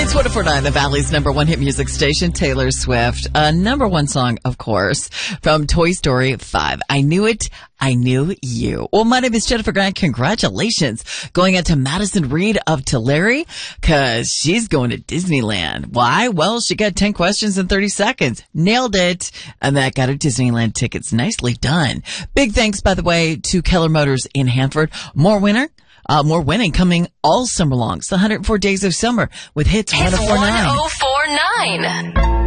It's 104.9, the Valley's number one hit music station, Taylor Swift. Number one song, of course, from Toy Story 5. I Knew It, I Knew You. Well, my name is Jennifer Grant. Congratulations. Going out to Madison Reed of Tulare, cause she's going to Disneyland. Why? Well, she got 10 questions in 30 seconds. Nailed it. And that got her Disneyland tickets. Nicely done. Big thanks, by the way, to Keller Motors in Hanford. More winning coming all summer long. It's the 104 Days of Summer with hits 104.9. 104.9.